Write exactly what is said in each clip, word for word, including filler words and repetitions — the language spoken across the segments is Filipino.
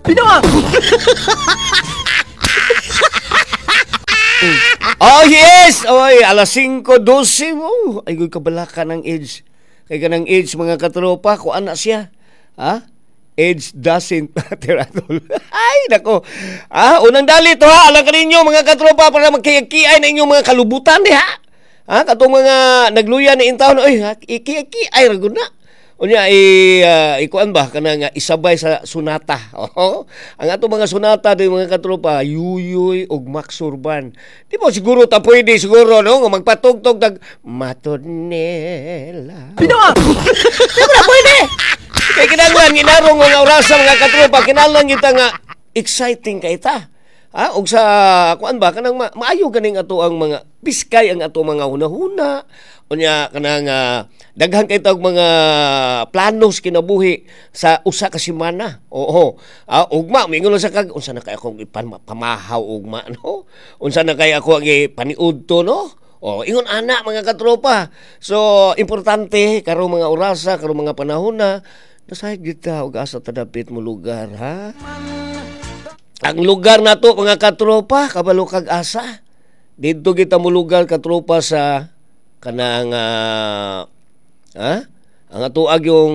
Binawa! Oh yes! Oy, alas singko dose mo. Ay, goy kabalaka ng age. Kay kanang age mga katropa, kuan na siya. Ha? Age doesn't matter at all. Ay, nako. Ah, unang dali to ha. Alam ka ninyo mga katropa para magkikiay na inyong mga kalubutan di ha. Ha? Katong mga nagluya ni intawon, oy, ikikiay ra gud na. Unya i uh, ikuan ba kana nga isabay sa sunata. Oh, ang ato mga sunata do mga katropa, Yuyuy ug Max Urban. Di mo siguro ta pwede siguro no nga magpatugtog tag Matonela. Binawa! Di mo na pwede. Kay kinahanglan ginarong nga orasa mga katropa, kinahanglan kita nga exciting kay ta. Ha, og sa kuan ba kanang ma- maayo ganing ato ang mga piskay ang ato mga hunahuna. Unya kanang uh, daghan kay tawag mga planos kinabuhi sa usa ka semana. Oo. Ah, ugma mingon sa kag unsa na kay akong ipan pamahaw ugma no? Unsa na kay ako ang ipaniud to no? Oh, ingon ana mga katropa. So importante karong mga orasa, karong mga panahon na nasayod gyud ta og asa ta dapit mo lugar ha. Ang lugar na to mga katropa kabalo kag asa. Dito kita mo lugar katropa sa kanang uh, ha? Ang atuag yung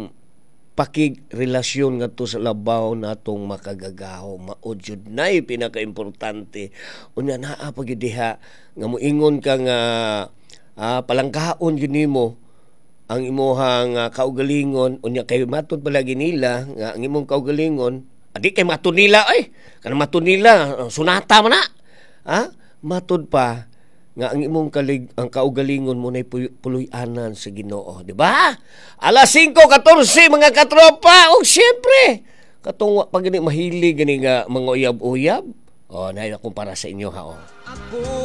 pakigrelasyon nga to sa labaw natong makagagaho maod jud nay pinaka-importante. Unya naa pa gyud diha nga moingon ka nga uh, palangkaon gyud nimo ang imuhang uh, kaugalingon. Unya kay matud palagi nila nga ang imong kaugalingon adi kay matud nila ay kanang matud nila sunata man na ha matud pa nga ang imong kalig ang kaugalingon mo nay puloy-anan sa Ginoo, di ba? alas singko katorse mga katropa, og syempre katong pag gani mahilig gani nga mga uyab-uyab. Oh, nay akong para sa inyo ha. Oh.